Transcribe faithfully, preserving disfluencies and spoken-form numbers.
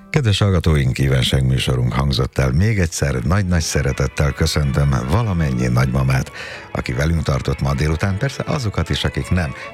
Kedves hallgatóink, kívánság műsorunk hangzott el. Még egyszer nagy-nagy szeretettel köszöntöm valamennyi nagymamát, aki velünk tartott ma délután, persze azokat is, akik nem.